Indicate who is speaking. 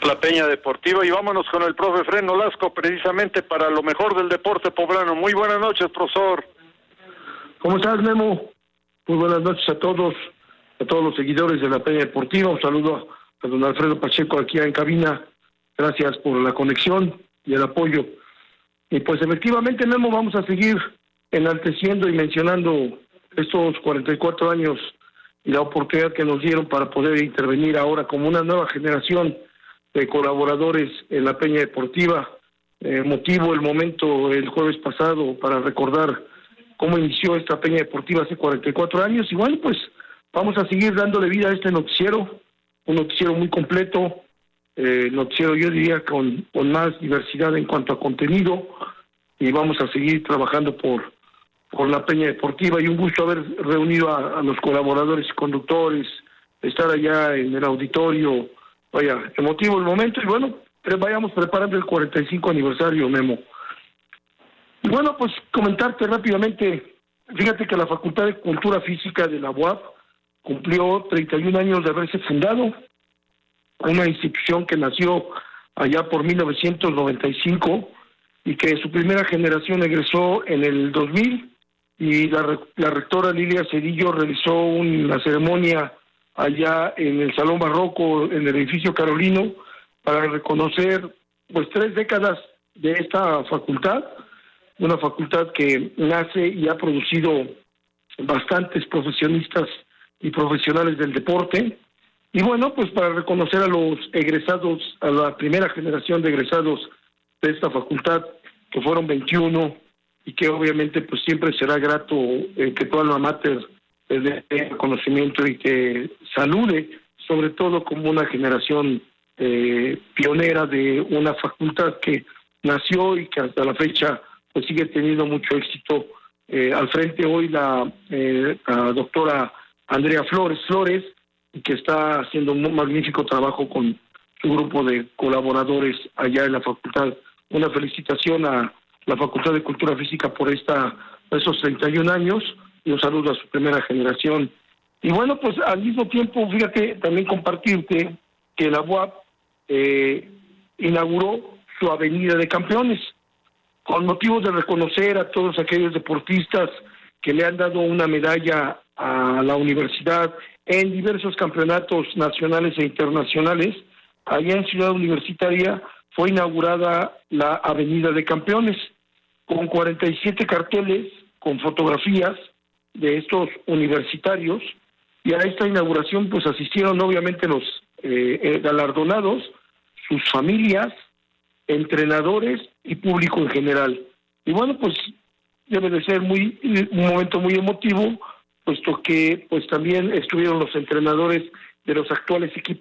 Speaker 1: La Peña Deportiva, y vámonos con el profe Fren Nolasco, precisamente para lo mejor del deporte poblano. Muy buenas noches, profesor.
Speaker 2: ¿Cómo estás, Memo? Muy buenas noches a todos los seguidores de la Peña Deportiva. Un saludo a don Alfredo Pacheco aquí en cabina. Gracias por la conexión y el apoyo. Y pues efectivamente, Memo, vamos a seguir enalteciendo y mencionando estos 44 años y la oportunidad que nos dieron para poder intervenir ahora como una nueva generación de colaboradores en la Peña Deportiva. Motivo el momento el jueves pasado para recordar cómo inició esta Peña Deportiva hace 44 años. Y bueno, pues vamos a seguir dándole vida a este noticiero, un noticiero muy completo, noticiero yo diría con más diversidad en cuanto a contenido, y vamos a seguir trabajando por la Peña Deportiva. Y un gusto haber reunido a los colaboradores y conductores, estar allá en el auditorio. Vaya, emotivo el momento, y bueno, vayamos preparando el 45 aniversario, Memo. Y bueno, pues comentarte rápidamente, fíjate que la Facultad de Cultura Física de la UAP cumplió 31 años de haberse fundado, una institución que nació allá por 1995 y que su primera generación egresó en el 2000, y la rectora Lilia Cedillo realizó una ceremonia allá en el Salón Barroco, en el edificio Carolino, para reconocer pues 3 décadas de esta facultad, una facultad que nace y ha producido bastantes profesionistas y profesionales del deporte. Y bueno, pues para reconocer a los egresados, a la primera generación de egresados de esta facultad, que fueron 21, y que obviamente pues siempre será grato que toda la mater de conocimiento y que salude, sobre todo como una generación pionera de una facultad que nació y que hasta la fecha pues sigue teniendo mucho éxito. Al frente hoy la doctora Andrea Flores, y que está haciendo un magnífico trabajo con su grupo de colaboradores allá en la facultad. Una felicitación a la Facultad de Cultura Física por esos 31 años, y un saludo a su primera generación. Y bueno, pues al mismo tiempo, fíjate, también compartirte que la UAP inauguró su Avenida de Campeones, con motivo de reconocer a todos aquellos deportistas que le han dado una medalla a la universidad en diversos campeonatos nacionales e internacionales. Allá en Ciudad Universitaria fue inaugurada la Avenida de Campeones, con 47 carteles, con fotografías de estos universitarios, y a esta inauguración pues asistieron obviamente los galardonados, sus familias, entrenadores y público en general. Y bueno, pues debe de ser un momento muy emotivo, puesto que pues también estuvieron los entrenadores de los actuales equipos